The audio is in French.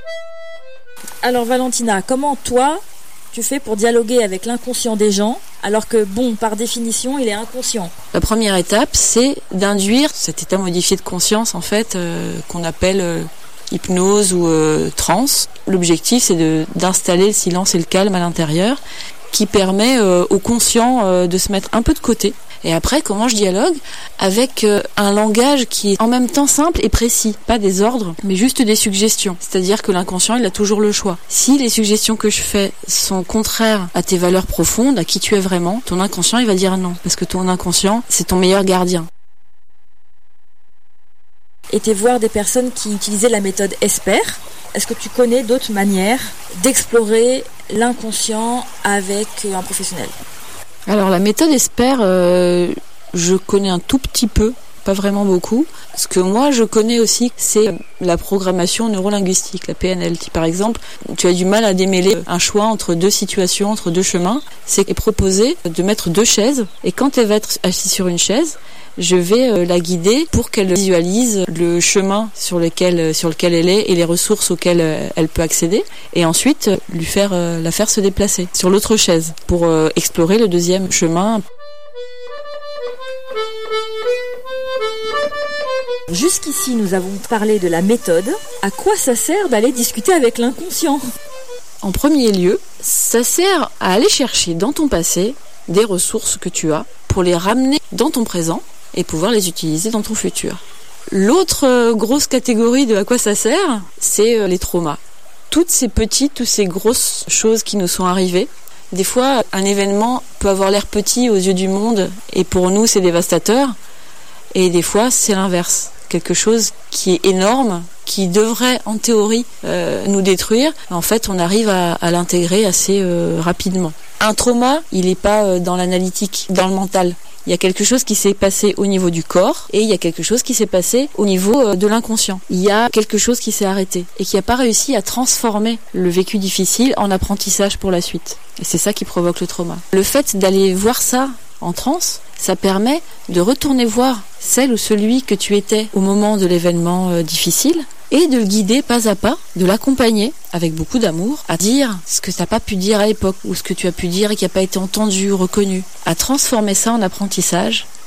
Alors Valentina, comment toi, tu fais pour dialoguer avec l'inconscient des gens, alors que, par définition, il est inconscient? La première étape, c'est d'induire cet état modifié de conscience, en fait, qu'on appelle hypnose ou transe. L'objectif, c'est d'installer le silence et le calme à l'intérieur, qui permet au conscient de se mettre un peu de côté. Et après, comment je dialogue? Avec un langage qui est en même temps simple et précis. Pas des ordres, mais juste des suggestions. C'est-à-dire que l'inconscient, il a toujours le choix. Si les suggestions que je fais sont contraires à tes valeurs profondes, à qui tu es vraiment, ton inconscient, il va dire non. Parce que ton inconscient, c'est ton meilleur gardien. Été voir des personnes qui utilisaient la méthode ESPER. Est-ce que tu connais d'autres manières d'explorer l'inconscient avec un professionnel? Alors la méthode ESPER, je connais un tout petit peu, pas vraiment beaucoup. Ce que moi je connais aussi, c'est la programmation neurolinguistique, la PNL. Par exemple, tu as du mal à démêler un choix entre deux situations, entre deux chemins. C'est proposer de mettre deux chaises, et quand elle va être assise sur une chaise, je vais la guider pour qu'elle visualise le chemin sur lequel elle est et les ressources auxquelles elle peut accéder, et ensuite la faire se déplacer sur l'autre chaise pour explorer le deuxième chemin. Jusqu'ici, nous avons parlé de la méthode. À quoi ça sert d'aller discuter avec l'inconscient? En premier lieu, ça sert à aller chercher dans ton passé des ressources que tu as pour les ramener dans ton présent et pouvoir les utiliser dans ton futur. L'autre grosse catégorie de à quoi ça sert, c'est les traumas. Toutes ces grosses choses qui nous sont arrivées. Des fois, un événement peut avoir l'air petit aux yeux du monde et pour nous, c'est dévastateur. Et des fois, c'est l'inverse. Quelque chose qui est énorme, qui devrait, en théorie, nous détruire. En fait, on arrive à l'intégrer assez rapidement. Un trauma, il n'est pas dans l'analytique, dans le mental. Il y a quelque chose qui s'est passé au niveau du corps et il y a quelque chose qui s'est passé au niveau de l'inconscient. Il y a quelque chose qui s'est arrêté et qui n'a pas réussi à transformer le vécu difficile en apprentissage pour la suite. Et c'est ça qui provoque le trauma. Le fait d'aller voir ça en transe, ça permet de retourner voir celle ou celui que tu étais au moment de l'événement difficile et de le guider pas à pas, de l'accompagner avec beaucoup d'amour à dire ce que tu n'as pas pu dire à l'époque ou ce que tu as pu dire et qui n'a pas été entendu ou reconnu, à transformer ça en apprentissage